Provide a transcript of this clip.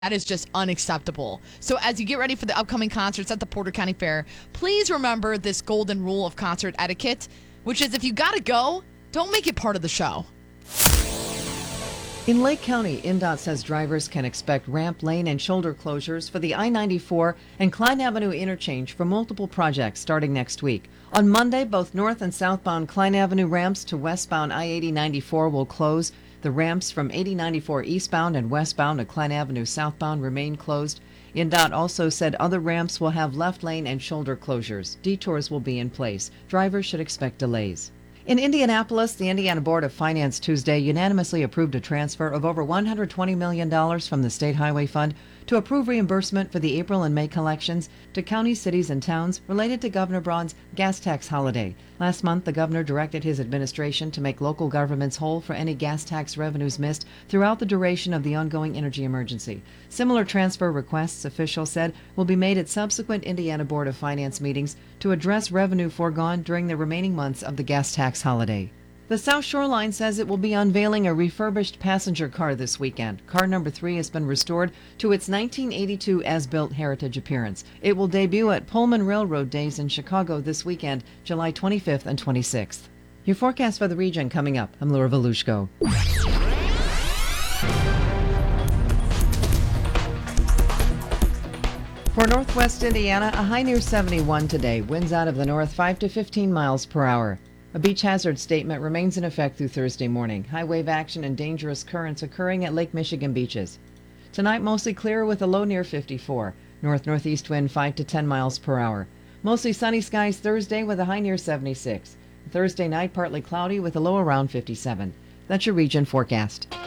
That is just unacceptable. So as you get ready for the upcoming concerts at the Porter County Fair, please remember this golden rule of concert etiquette, which is if you got to go, don't make it part of the show. In Lake County, INDOT says drivers can expect ramp, lane, and shoulder closures for the I-94 and Klein Avenue interchange for multiple projects starting next week. On Monday, both north and southbound Klein Avenue ramps to westbound I-80-94 will close. The ramps from 8094 eastbound and westbound to Klein Avenue southbound remain closed. INDOT also said other ramps will have left lane and shoulder closures. Detours will be in place. Drivers should expect delays. In Indianapolis, the Indiana Board of Finance Tuesday unanimously approved a transfer of over $120 million from the State Highway Fund to approve reimbursement for the April and May collections to counties, cities, and towns related to Governor Braun's gas tax holiday. Last month, the governor directed his administration to make local governments whole for any gas tax revenues missed throughout the duration of the ongoing energy emergency. Similar transfer requests, officials said, will be made at subsequent Indiana Board of Finance meetings to address revenue foregone during the remaining months of the gas tax holiday. The South Shoreline says it will be unveiling a refurbished passenger car this weekend. Car number 3 has been restored to its 1982 as-built heritage appearance. It will debut at Pullman Railroad Days in Chicago this weekend, July 25th and 26th. Your forecast for the region coming up. I'm Laura Volushko. For northwest Indiana, a high near 71 today. Winds out of the north 5 to 15 miles per hour. A beach hazard statement remains in effect through Thursday morning. High wave action and dangerous currents occurring at Lake Michigan beaches. Tonight, mostly clear with a low near 54. North-northeast wind 5 to 10 miles per hour. Mostly sunny skies Thursday with a high near 76. Thursday night, partly cloudy with a low around 57. That's your region forecast.